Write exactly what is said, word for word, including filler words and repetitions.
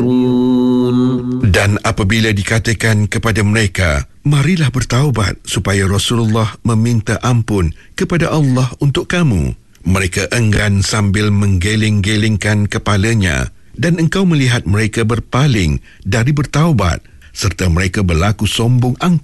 Dan apabila dikatakan kepada mereka, marilah bertaubat supaya Rasulullah meminta ampun kepada Allah untuk kamu, mereka enggan sambil menggeling-gelingkan kepalanya, dan engkau melihat mereka berpaling dari bertaubat serta mereka berlaku sombong angkuh.